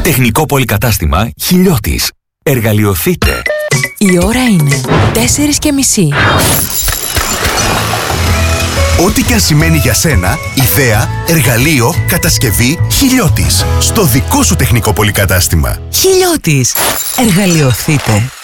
Τεχνικό πολυκατάστημα Χιλιώτης. Εργαλειοθείτε. Η ώρα είναι 4:30. Ό,τι και αν σημαίνει για σένα, ιδέα, εργαλείο, κατασκευή, Χιλιώτης. Στο δικό σου τεχνικό πολυκατάστημα. Χιλιώτης. Εργαλειοθείτε.